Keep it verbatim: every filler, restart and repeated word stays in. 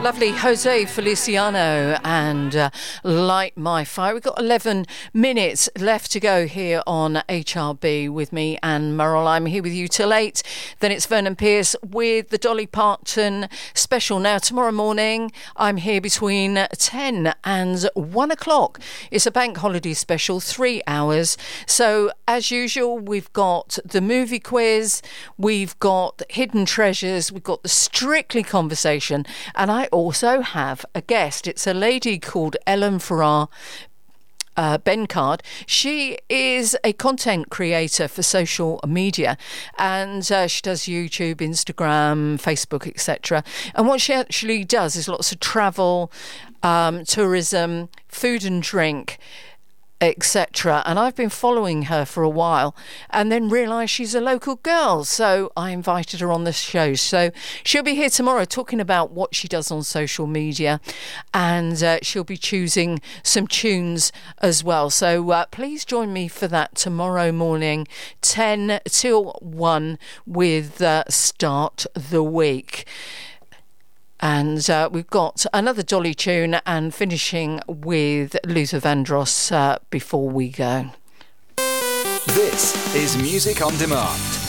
Lovely Jose Feliciano and uh, Light My Fire. We've got eleven minutes left to go here on H R B with me, Anne Murrell. I'm here with you till eight. Then it's Vernon Pierce with the Dolly Parton special. Now, tomorrow morning, I'm here between ten and one o'clock. It's a bank holiday special, three hours. So, as usual, we've got the movie quiz, we've got hidden treasures, we've got the Strictly conversation, and I also have a guest. It's a lady called Ellen Farrar Uh, Bencard. She is a content creator for social media, and uh, she does YouTube, Instagram, Facebook, et cetera. And what she actually does is lots of travel, um, tourism, food and drink, et cetera. And I've been following her for a while and then realised she's a local girl. So I invited her on this show. So she'll be here tomorrow talking about what she does on social media, and uh, she'll be choosing some tunes as well. So uh, please join me for that tomorrow morning, ten till one with uh, Start the Week. And uh, we've got another Dolly tune and finishing with Luther Vandross uh, before we go. This is Music on Demand.